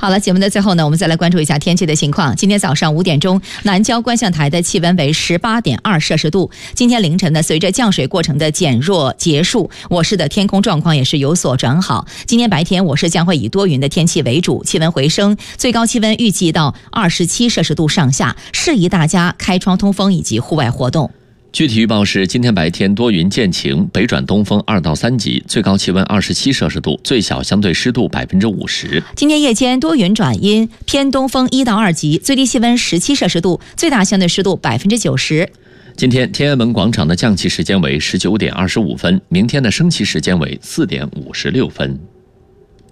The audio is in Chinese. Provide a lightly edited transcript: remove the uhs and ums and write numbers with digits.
好了，节目的最后呢，我们再来关注一下天气的情况。今天早上5点钟，南郊观象台的气温为18.2摄氏度。今天凌晨呢，随着降水过程的减弱结束，我市的天空状况也是有所转好。今天白天我市将会以多云的天气为主，气温回升，最高气温预计到27摄氏度上下，适宜大家开窗通风以及户外活动。 具体预报是：今天白天多云见晴，北转东风2到3级，最高气温27摄氏度，最小相对湿度50%。 今天夜间多云转阴，偏东风1到2级，最低气温17摄氏度，最大相对湿度90%。 今天天安门广场的降旗时间为19点25分，明天的升旗时间为4点56分。